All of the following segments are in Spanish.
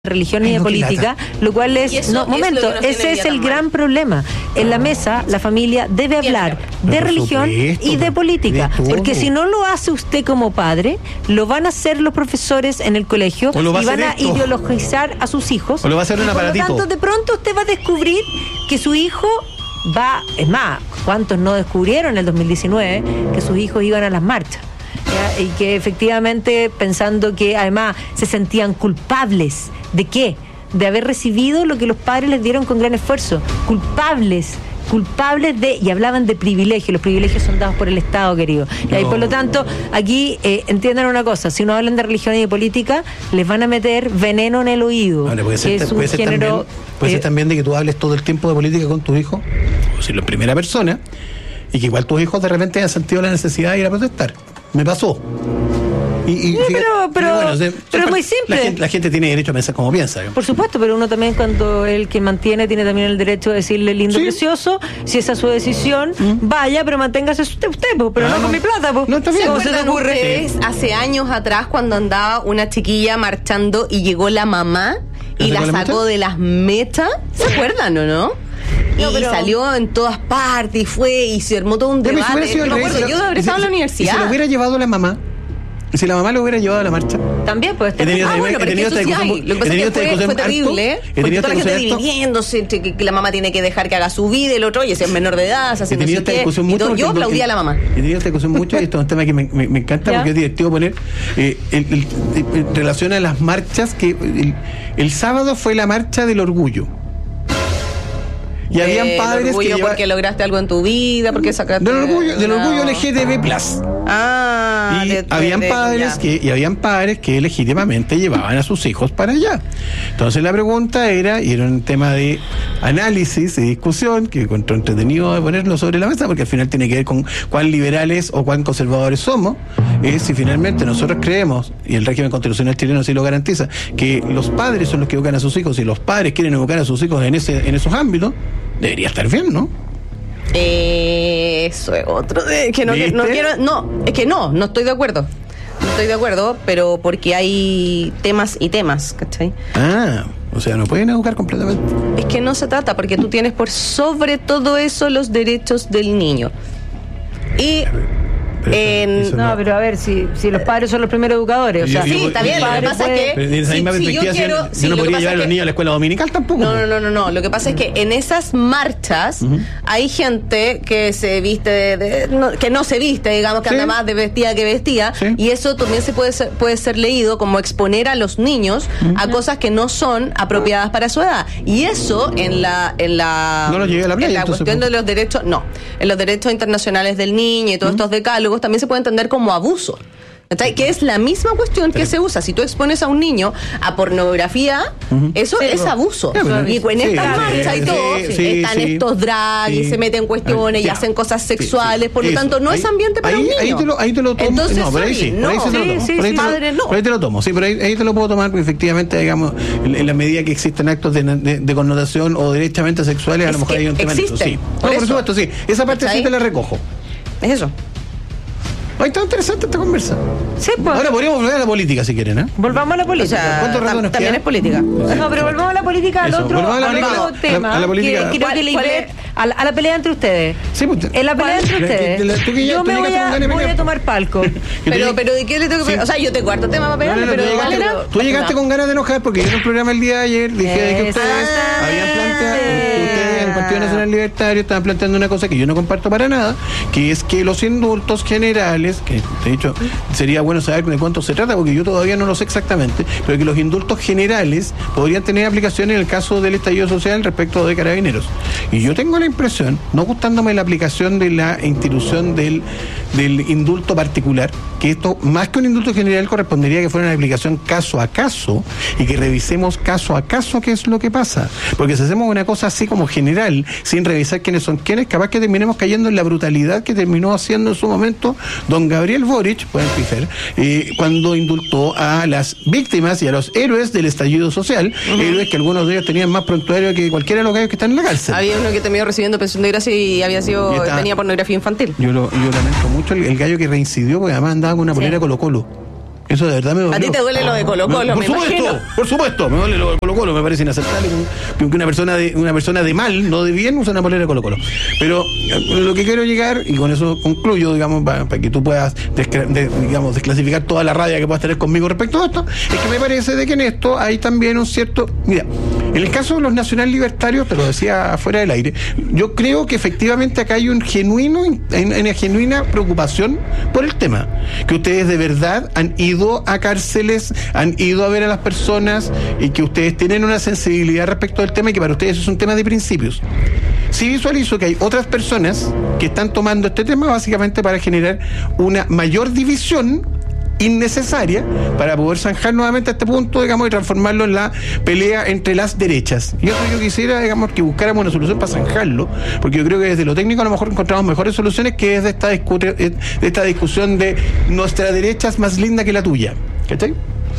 religión ni de política, lo cual es... ese es el gran problema. En la mesa, la familia debe hablar de religión y de política, porque si no lo hace usted como padre, lo van a hacer los profesores en el colegio y van a ideologizar a sus hijos. O lo va a hacer un aparatito. Por lo tanto, de pronto usted va a descubrir que su hijo va... Es más, ¿cuántos no descubrieron en el 2019 que sus hijos iban a las marchas? ¿Ya? Y que efectivamente, pensando que además se sentían culpables. ¿De qué? De haber recibido lo que los padres les dieron con gran esfuerzo. Culpables de, y hablaban de privilegios. Los privilegios son dados por el Estado, querido. Y por lo tanto, aquí entiendan una cosa: si no hablan de religión y de política, les van a meter veneno en el oído. Ahora, puede ser también de que tú hables todo el tiempo de política con tu hijo, o decirlo en primera persona, y que igual tus hijos de repente hayan sentido la necesidad de ir a protestar. Me pasó. Pero es muy simple. La gente tiene derecho a pensar como piensa. Por supuesto, pero uno también, cuando el que mantiene, tiene también el derecho de decirle lindo, precioso. Si esa es su decisión, vaya, pero manténgase usted, pero no con mi plata. No, está bien. ¿Cómo se te ocurre? Hace años atrás, cuando andaba una chiquilla marchando y llegó la mamá y la sacó de las mechas? ¿Se acuerdan o no? Y salió en todas partes y fue y se armó todo un debate. Yo habría estado en la universidad. ¿Y si lo hubiera llevado la mamá? ¿Y si la mamá lo hubiera llevado a la marcha? También puede estar. Lo que pasa es que fue terrible, porque toda la gente dividiéndose, que la mamá tiene que dejar que haga su vida, el otro, y ese es menor de edad, haciendo así que... Yo aplaudía a la mamá. He tenido esta discusión mucho, y esto es un tema que me encanta, porque es divertido poner en relación a las marchas, que el sábado fue la marcha del orgullo. Y habían padres orgullo que porque lograste algo en tu vida, porque sacaste... Del orgullo LGTB+. Habían padres que legítimamente llevaban a sus hijos para allá. Entonces la pregunta era un tema de análisis y discusión que encontró entretenido de ponerlo sobre la mesa, porque al final tiene que ver con cuán liberales o cuán conservadores somos. Si finalmente nosotros creemos, y el régimen constitucional chileno sí lo garantiza, que los padres son los que educan a sus hijos, y los padres quieren educar a sus hijos en esos ámbitos, debería estar bien, ¿no? Eso es otro. No estoy de acuerdo. No estoy de acuerdo, pero porque hay temas y temas, ¿cachai? O sea, no pueden educar completamente. Es que no se trata, porque tú tienes por sobre todo eso los derechos del niño. Y... pero a ver, si los padres son los primeros educadores, sí, está bien, lo que pasa es que en esa misma perspectiva yo no podría llevar a los niños a la escuela dominical tampoco. No, lo que pasa es que en esas marchas hay gente que se viste que no se viste, digamos, que anda más de vestida que vestida, y eso también puede ser leído como exponer a los niños a cosas que no son apropiadas para su edad, y eso en la no lo llevé a la playa, en la cuestión de los derechos, en los derechos internacionales del niño y todos estos decálogos también se puede entender como abuso, que es la misma cuestión que se usa. Si tú expones a un niño a pornografía, eso es abuso. Y en estas marchas y todo, están estos drag y se meten cuestiones y hacen cosas sexuales, por lo tanto no es ambiente para un niño. Ahí te lo tomo. Entonces, por ahí te lo tomo. Sí, pero ahí te lo puedo tomar, porque efectivamente, digamos, en la medida que existen actos de connotación o derechamente sexuales, a lo mejor hay un tema de eso. Sí. Por supuesto, sí. Esa parte sí te la recojo. Es eso. Ahí está interesante esta conversa. Sí, pues. Ahora podríamos volver a la política si quieren, ¿eh? Volvamos a la política. También es política. No, pero volvamos a la política, al otro tema. A la política. Que creo que a la pelea entre ustedes. Sí, pues, en la pelea entre ustedes. Yo me voy a tomar palco. Pero ¿de qué le tengo que...? O sea, yo tengo harto tema para pegarle, pero... Tú llegaste con ganas de enojar porque yo en el programa el día de ayer dije que ustedes habían planteado... Ustedes, el Partido Nacional Libertario, estaban planteando una cosa que yo no comparto para nada, que es que los indultos generales, que de hecho sería bueno saber de cuánto se trata, porque yo todavía no lo sé exactamente, pero que los indultos generales podrían tener aplicación en el caso del estallido social respecto de Carabineros. Y yo tengo la impresión, no gustándome la aplicación de la institución del indulto particular, que esto, más que un indulto general, correspondería que fuera una aplicación caso a caso, y que revisemos caso a caso qué es lo que pasa. Porque si hacemos una cosa así como general, sin revisar quiénes son quiénes, capaz que terminemos cayendo en la brutalidad que terminó haciendo en su momento don Gabriel Boric, pueden fijar, cuando indultó a las víctimas y a los héroes del estallido social, héroes que algunos de ellos tenían más prontuario que cualquiera de los gallos que están en la cárcel. Había uno que terminó recibiendo pensión de gracia y tenía pornografía infantil. Yo lamento mucho el gallo que reincidió, porque además andaba con una polera Colo-Colo. Eso de verdad me dolió. A ti te duele lo de Colo-Colo, me imagino. Por supuesto, me duele lo de Colo-Colo, me parece inaceptable que una persona de mal, no de bien, usa una polera de Colo-Colo. Pero lo que quiero llegar, y con eso concluyo, digamos, para que tú puedas desclasificar toda la rabia que puedas tener conmigo respecto a esto, es que me parece de que en esto hay también un cierto... Mira, en el caso de los nacional libertarios, te lo decía fuera del aire, yo creo que efectivamente acá hay una genuina preocupación por el tema, que ustedes de verdad han ido a cárceles, han ido a ver a las personas y que ustedes tienen una sensibilidad respecto del tema y que para ustedes es un tema de principios. Sí visualizo que hay otras personas que están tomando este tema básicamente para generar una mayor división innecesaria para poder zanjar nuevamente a este punto, digamos, y transformarlo en la pelea entre las derechas. Y eso yo quisiera, digamos, que buscáramos una solución para zanjarlo, porque yo creo que desde lo técnico a lo mejor encontramos mejores soluciones que es de esta discusión de nuestra derecha es más linda que la tuya. ¿Cachai?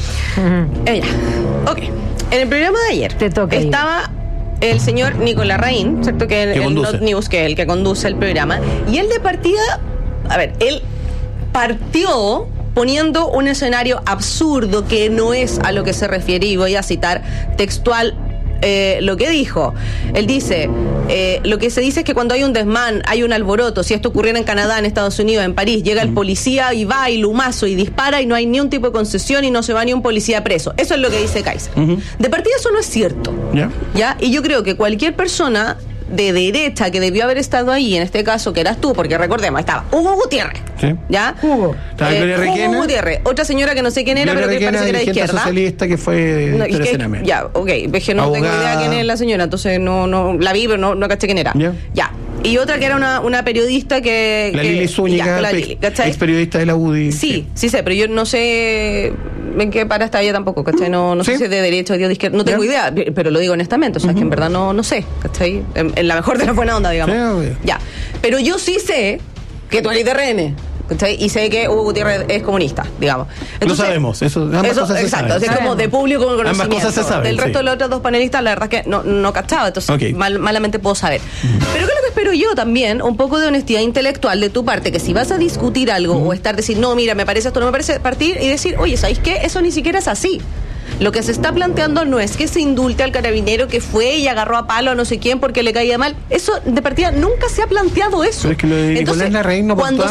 Ok. En el programa de ayer Te toca estaba el señor Nicolás Larraín, ¿cierto? Que el Not News, que es el que conduce el programa, y él de partida, él partió poniendo un escenario absurdo que no es a lo que se refiere, y voy a citar textual lo que dijo. Él dice, lo que se dice es que cuando hay un desmán, hay un alboroto. Si esto ocurriera en Canadá, en Estados Unidos, en París, llega el policía y va y lumazo y dispara y no hay ni un tipo de concesión y no se va ni un policía preso. Eso es lo que dice Kaiser. De partida eso no es cierto. ¿Ya? Y yo creo que cualquier persona de derecha que debió haber estado ahí, en este caso que eras tú, porque recordemos, estaba Hugo Gutiérrez, sí. ¿ya? Hugo Hugo Gutiérrez, otra señora que no sé quién era, pero que parece que era de izquierda. Socialista que fue ya, ok, es que no tengo idea quién es la señora, entonces no la vi, pero no caché quién era. Ya. Y otra que era una periodista que... La Lili Zúñiga, ex periodista de la UDI. Sí sé, pero yo no sé en qué para está ella tampoco, ¿cachai? No sé si es de derecha o de izquierda, no tengo idea, pero lo digo honestamente, o sea, que en verdad no sé, ¿cachai? En la mejor de la buena onda, digamos. Sí, ya, pero yo sí sé que tú eres de RN, ¿cachai? Y sé que Hugo Gutiérrez es comunista, digamos. Entonces, lo sabemos, ambas cosas se exacto, saben. Es como de público conocimiento. Ambas cosas se saben. Del resto de los otros dos panelistas, la verdad es que no cachaba, entonces malamente puedo saber. Pero ¿qué es lo que espero yo también? Un poco de honestidad intelectual de tu parte, que si vas a discutir algo o decir, no, mira, me parece esto, no me parece, partir y decir, oye, ¿sabéis qué? Eso ni siquiera es así. Lo que se está planteando no es que se indulte al carabinero que fue y agarró a palo a no sé quién porque le caía mal. Eso, de partida, nunca se ha planteado eso. Pero es que lo de Nicolás Larraín no cuando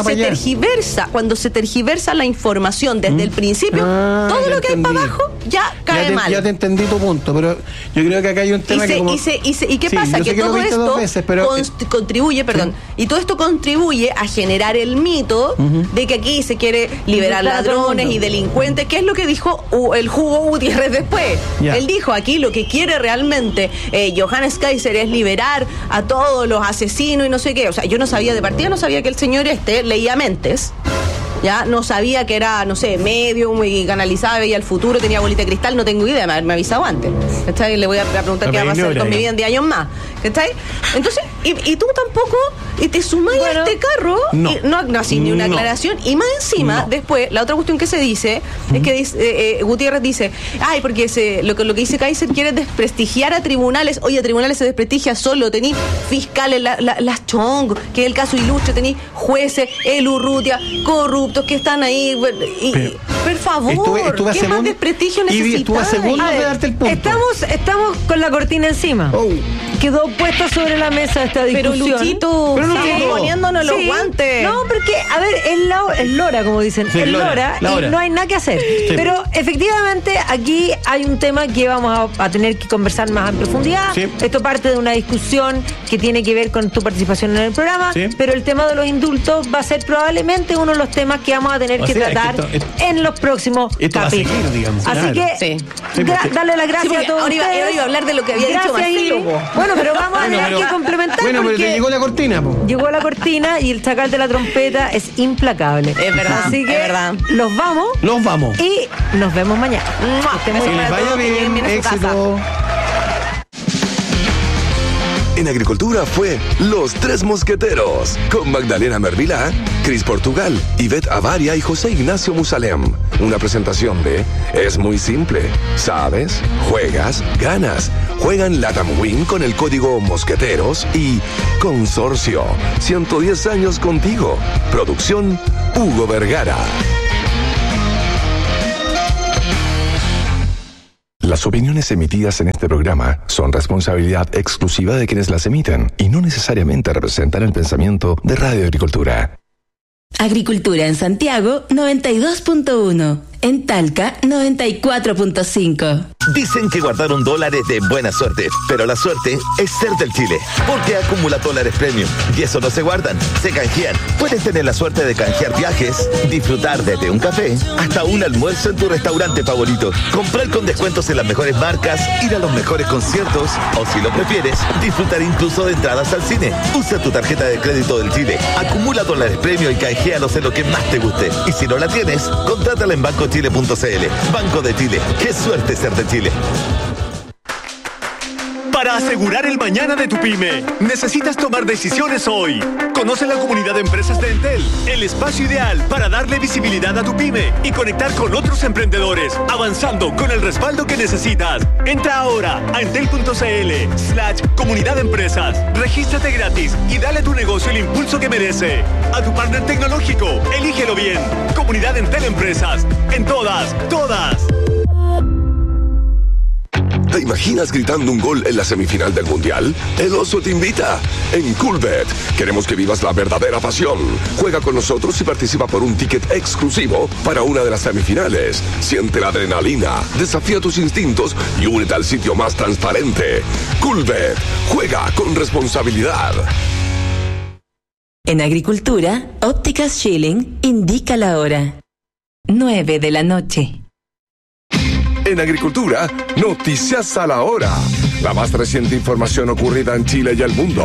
se tergiversa la información desde el principio, todo lo que hay para abajo ya cae mal. Ya te entendí tu punto, pero yo creo que acá hay un tema ¿Y qué pasa? Que todo esto contribuye, y todo esto contribuye a generar el mito de que aquí se quiere liberar ladrones y delincuentes, que es lo que dijo el Hugo Gutiérrez después. Él dijo, aquí lo que quiere realmente Johannes Kaiser es liberar a todos los asesinos y no sé qué. O sea, yo no sabía de partida, no sabía que el señor leía mentes. Ya no sabía que era, no sé, medium y canalizaba, veía el futuro, tenía bolita de cristal, no tengo idea, me avisado antes. ¿Cachai? Le voy a preguntar qué va a hacer con mi vida en 10 años más. ¿Cachai? Entonces, y tú tampoco, y te sumás a este carro, y no así ni una aclaración, y más encima, después, la otra cuestión que se dice, es que Gutiérrez dice, porque lo que dice Kaiser quiere desprestigiar a tribunales. Oye, a tribunales se desprestigia solo, tenís fiscales, las Chong, que es el caso ilustre, tenís jueces, el Urrutia, corruptos que están ahí, por favor, ¿qué más desprestigio necesitas? Estuvo a segundos de darte el punto. Estamos con la cortina encima. Quedó puesta sobre la mesa esta discusión. Pero Luchito, poniéndonos los guantes. No, porque, a ver, es Lora, como dicen. Sí, es Lora, y no hay nada que hacer. Sí. Pero efectivamente aquí hay un tema que vamos a tener que conversar más en profundidad. Sí. Esto parte de una discusión que tiene que ver con tu participación en el programa, pero el tema de los indultos va a ser probablemente uno de los temas que vamos a tener que tratar en los próximos capítulos. Digamos, así que dale las gracias a todos. Ahora iba a hablar de lo que había dicho Marcelo. Bueno, pero vamos a tener que complementar. Bueno, pero te llegó la cortina, po. Llegó la cortina y el chacal de la trompeta es implacable. Es verdad. Así que es verdad. Los vamos. Y nos vemos mañana. Que les vaya bien, éxito. En Agricultura fue Los Tres Mosqueteros, con Magdalena Mervilá, Cris Portugal, Ivette Avaria y José Ignacio Musalem. Una presentación de Es muy simple. ¿Sabes? Juegas, ganas. Juegan Latam Win con el código Mosqueteros y Consorcio. 110 años contigo. Producción Hugo Vergara. Las opiniones emitidas en este programa son responsabilidad exclusiva de quienes las emiten y no necesariamente representan el pensamiento de Radio Agricultura. Agricultura en Santiago 92.1, en Talca 94.5. Dicen que guardaron dólares de buena suerte, pero la suerte es ser del Chile, porque acumula dólares premium. Y eso no se guardan, se canjean. Puedes tener la suerte de canjear viajes, disfrutar desde un café hasta un almuerzo en tu restaurante favorito, comprar con descuentos en las mejores marcas, ir a los mejores conciertos o, si lo prefieres, disfrutar incluso de entradas al cine. Usa tu tarjeta de crédito del Chile, acumula dólares premium y canjealos en lo que más te guste. Y si no la tienes, contrátala en bancochile.cl. Banco de Chile, qué suerte ser de Chile. Para asegurar el mañana de tu pyme, necesitas tomar decisiones hoy. Conoce la comunidad de empresas de Entel, el espacio ideal para darle visibilidad a tu pyme y conectar con otros emprendedores, avanzando con el respaldo que necesitas. Entra ahora a entel.cl/comunidad de empresas. Regístrate gratis y dale a tu negocio el impulso que merece. A tu partner tecnológico, elígelo bien. Comunidad Entel Empresas. En todas. ¿Te imaginas gritando un gol en la semifinal del Mundial? El Oso te invita. En Coolbet queremos que vivas la verdadera pasión. Juega con nosotros y participa por un ticket exclusivo para una de las semifinales. Siente la adrenalina, desafía tus instintos y únete al sitio más transparente. Coolbet. Juega con responsabilidad. En Agricultura, Ópticas Schilling indica la hora. 9 de la noche. En Agricultura, noticias a la hora. La más reciente información ocurrida en Chile y el mundo.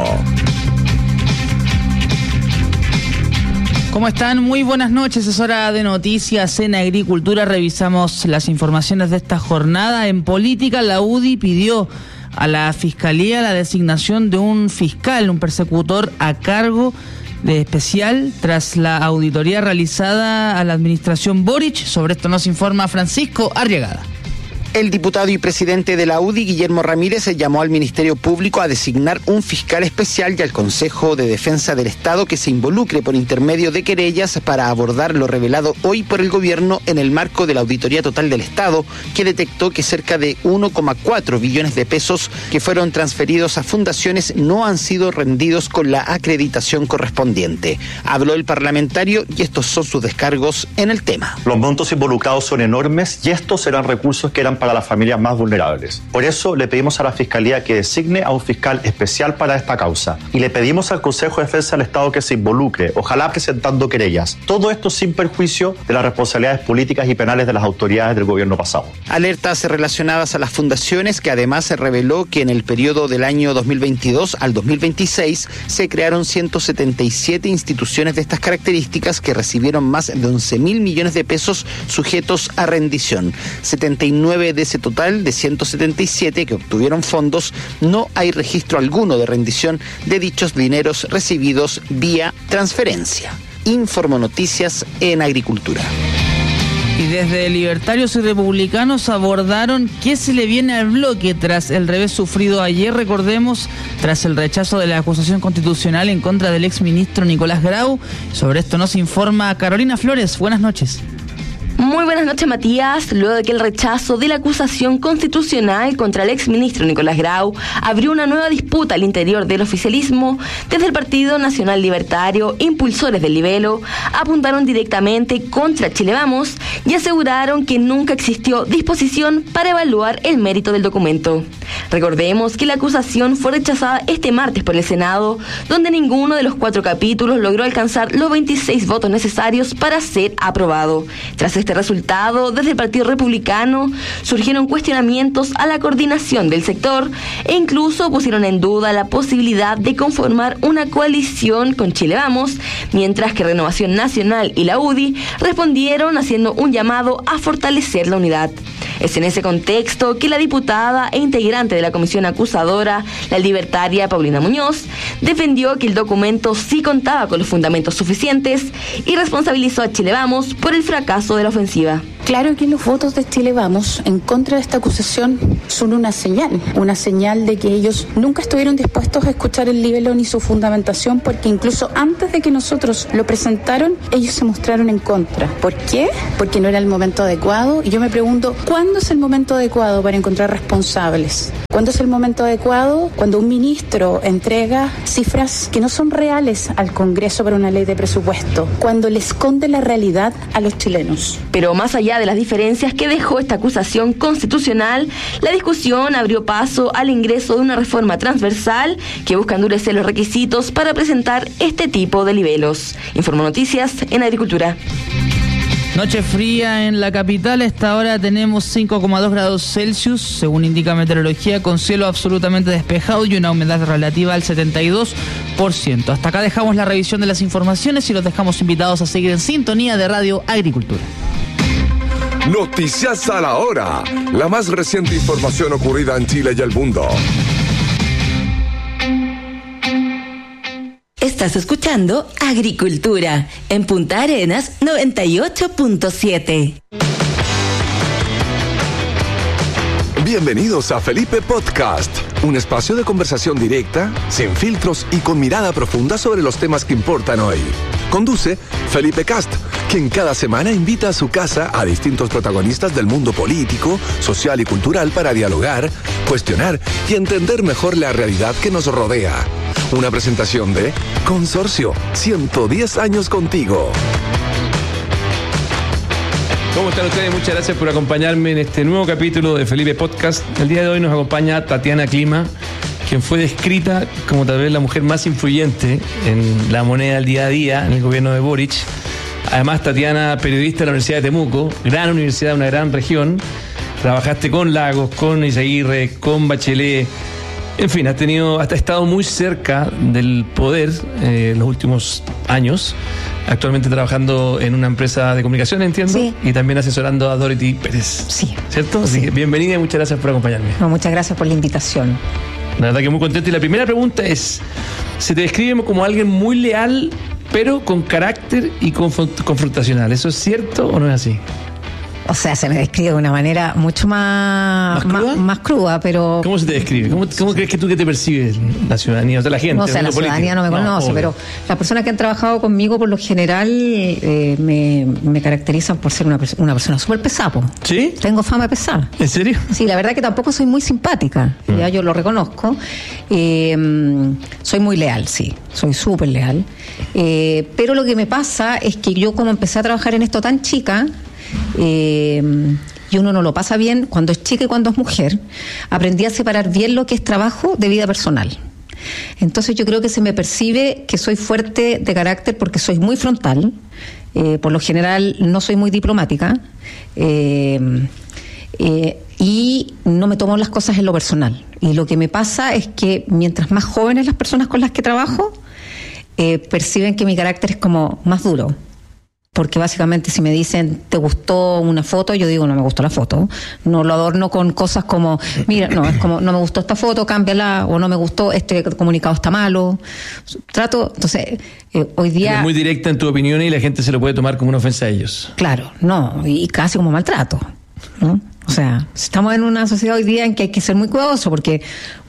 ¿Cómo están? Muy buenas noches, es hora de noticias en Agricultura. Revisamos las informaciones de esta jornada. En política, la UDI pidió a la Fiscalía la designación de un fiscal, un persecutor a cargo de especial tras la auditoría realizada a la administración Boric. Sobre esto nos informa Francisco Arriagada. El diputado y presidente de la UDI, Guillermo Ramírez, llamó al Ministerio Público a designar un fiscal especial y al Consejo de Defensa del Estado que se involucre por intermedio de querellas para abordar lo revelado hoy por el gobierno en el marco de la Auditoría Total del Estado, que detectó que cerca de 1,4 billones de pesos que fueron transferidos a fundaciones no han sido rendidos con la acreditación correspondiente. Habló el parlamentario y estos son sus descargos en el tema. Los montos involucrados son enormes y estos serán recursos que eran para las familias más vulnerables. Por eso le pedimos a la Fiscalía que designe a un fiscal especial para esta causa y le pedimos al Consejo de Defensa del Estado que se involucre, ojalá presentando querellas. Todo esto sin perjuicio de las responsabilidades políticas y penales de las autoridades del gobierno pasado. Alertas relacionadas a las fundaciones, que además se reveló que en el periodo del año 2022 al 2026 se crearon 177 instituciones de estas características que recibieron más de 11.000 millones de pesos sujetos a rendición. 79 de ese total de 177 que obtuvieron fondos, no hay registro alguno de rendición de dichos dineros recibidos vía transferencia. Informo Noticias en Agricultura. Y desde Libertarios y Republicanos abordaron qué se le viene al bloque tras el revés sufrido ayer, recordemos, tras el rechazo de la acusación constitucional en contra del exministro Nicolás Grau. Sobre esto nos informa Carolina Flores. Buenas noches. Muy buenas noches, Matías. Luego de que el rechazo de la acusación constitucional contra el exministro Nicolás Grau abrió una nueva disputa al interior del oficialismo, desde el Partido Nacional Libertario, impulsores del libelo, apuntaron directamente contra Chile Vamos y aseguraron que nunca existió disposición para evaluar el mérito del documento. Recordemos que la acusación fue rechazada este martes por el Senado, donde ninguno de los 4 capítulos logró alcanzar los 26 votos necesarios para ser aprobado. Tras este resultado, desde el Partido Republicano surgieron cuestionamientos a la coordinación del sector e incluso pusieron en duda la posibilidad de conformar una coalición con Chile Vamos, mientras que Renovación Nacional y la UDI respondieron haciendo un llamado a fortalecer la unidad. Es en ese contexto que la diputada e integrante de la comisión acusadora, la libertaria Paulina Muñoz, defendió que el documento sí contaba con los fundamentos suficientes y responsabilizó a Chile Vamos por el fracaso de la ofensiva. Claro que los votos de Chile Vamos en contra de esta acusación son una señal de que ellos nunca estuvieron dispuestos a escuchar el libelo ni su fundamentación, porque incluso antes de que nosotros lo presentaron, ellos se mostraron en contra. ¿Por qué? Porque no era el momento adecuado. Y yo me pregunto, ¿cuándo es el momento adecuado para encontrar responsables? ¿Cuándo es el momento adecuado? Cuando un ministro entrega cifras que no son reales al Congreso para una ley de presupuesto, cuando le esconde la realidad a los chilenos. Pero más allá de las diferencias que dejó esta acusación constitucional, la discusión abrió paso al ingreso de una reforma transversal que busca endurecer los requisitos para presentar este tipo de libelos. Informo Noticias en Agricultura. Noche fría en la capital. A esta hora tenemos 5,2 grados Celsius, según indica meteorología, con cielo absolutamente despejado y una humedad relativa al 72%. Hasta acá dejamos la revisión de las informaciones y los dejamos invitados a seguir en sintonía de Radio Agricultura. Noticias a la hora. La más reciente información ocurrida en Chile y el mundo. Estás escuchando Agricultura en Punta Arenas 98.7. Bienvenidos a Felipe Podcast, un espacio de conversación directa, sin filtros y con mirada profunda sobre los temas que importan hoy. Conduce Felipe Cast, quien cada semana invita a su casa a distintos protagonistas del mundo político, social y cultural para dialogar, cuestionar y entender mejor la realidad que nos rodea. Una presentación de Consorcio, 110 años contigo. ¿Cómo están ustedes? Muchas gracias por acompañarme en este nuevo capítulo de Felipe Podcast. El día de hoy nos acompaña Tatiana Klima, quien fue descrita como tal vez la mujer más influyente en la moneda del día a día en el gobierno de Boric. Además, Tatiana, periodista de la Universidad de Temuco, gran universidad de una gran región. Trabajaste con Lagos, con Izaguirre, con Bachelet. En fin, has estado muy cerca del poder los últimos años. Actualmente trabajando en una empresa de comunicación, entiendo. Sí. Y también asesorando a Dorothy Pérez. Sí. ¿Cierto? Así que bienvenida y muchas gracias por acompañarme. No, muchas gracias por la invitación. La verdad que muy contento. Y la primera pregunta es, se te describe como alguien muy leal, pero con carácter y confrontacional. ¿Eso es cierto o no es así? O sea, se me describe de una manera mucho más cruda, pero... ¿Cómo se te describe? ¿Cómo crees que tú que te percibes la ciudadanía? O sea, la gente. No sé, la ciudadanía no me conoce, pero las personas que han trabajado conmigo, por lo general, me caracterizan por ser una persona súper pesada. ¿Sí? Tengo fama de pesada. ¿En serio? Sí, la verdad que tampoco soy muy simpática, ya yo lo reconozco. Soy muy leal, sí, soy súper leal. Pero lo que me pasa es que yo, como empecé a trabajar en esto tan chica, y uno no lo pasa bien cuando es chica y cuando es mujer, aprendí a separar bien lo que es trabajo de vida personal. Entonces yo creo que se me percibe que soy fuerte de carácter porque soy muy frontal, por lo general no soy muy diplomática, y no me tomo las cosas en lo personal. Y lo que me pasa es que mientras más jóvenes las personas con las que trabajo, perciben que mi carácter es como más duro. Porque básicamente si me dicen, ¿te gustó una foto? Yo digo, no me gustó la foto. No lo adorno con cosas como, mira, no, es como, no me gustó esta foto, cámbiala, o no me gustó, este comunicado está malo. Entonces, hoy día... Eres muy directa en tu opinión y la gente se lo puede tomar como una ofensa a ellos. Claro, no, y casi como maltrato, ¿no? O sea, estamos en una sociedad hoy día en que hay que ser muy cuidadoso porque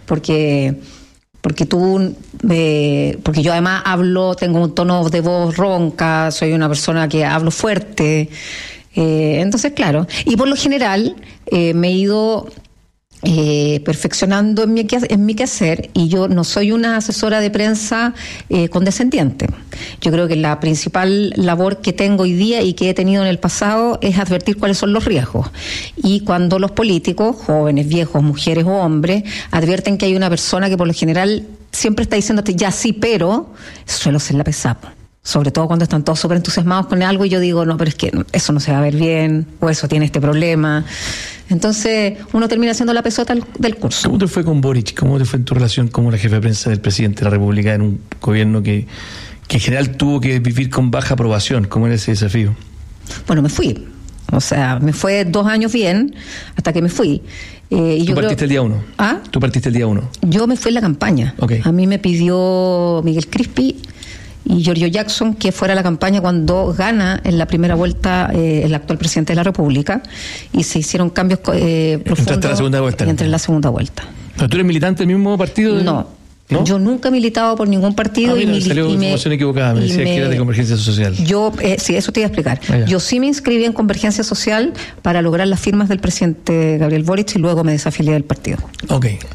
yo además tengo un tono de voz ronca, soy una persona que hablo fuerte, entonces claro, y por lo general me he ido perfeccionando en mi quehacer, y yo no soy una asesora de prensa condescendiente. Yo creo que la principal labor que tengo hoy día y que he tenido en el pasado es advertir cuáles son los riesgos, y cuando los políticos, jóvenes, viejos, mujeres o hombres, advierten que hay una persona que por lo general siempre está diciéndote ya sí, pero suelo ser la pesada. Sobre todo cuando están todos súper entusiasmados con algo y yo digo, no, pero es que eso no se va a ver bien, o eso tiene este problema. Entonces uno termina siendo la pesota del curso. ¿Cómo te fue con Boric? ¿Cómo te fue en tu relación como la jefa de prensa del presidente de la República en un gobierno que en general tuvo que vivir con baja aprobación? ¿Cómo era ese desafío? Bueno, me fui. O sea, me fue 2 años bien hasta que me fui. ¿Tú partiste el día 1? ¿Ah? ¿Tú partiste el día 1? Yo me fui en la campaña. Okay. A mí me pidió Miguel Crispi y Giorgio Jackson, que fuera a la campaña cuando gana en la primera vuelta el actual presidente de la República, y se hicieron cambios profundos. Entraste a la segunda vuelta. Y entré en la segunda vuelta. ¿Pero tú eres militante del mismo partido? No. ¿No? Yo nunca he militado por ningún partido. Me salió información equivocada, me decía que era de Convergencia Social. Yo, sí, eso te iba a explicar. Ah, yo sí me inscribí en Convergencia Social para lograr las firmas del presidente Gabriel Boric y luego me desafilié del partido. Ok.